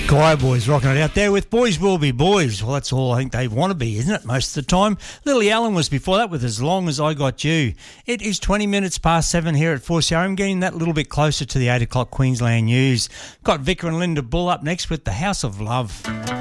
Choir Boys rocking it out there with Boys Will Be Boys. Well, that's all I think they want to be, isn't it, most of the time? Lily Allen was before that with As Long As I Got You. It is 20 minutes past 7 here at 4CR. Getting that little bit closer to the 8 o'clock Queensland news. Got Vicar and Linda Bull up next with The House of Love.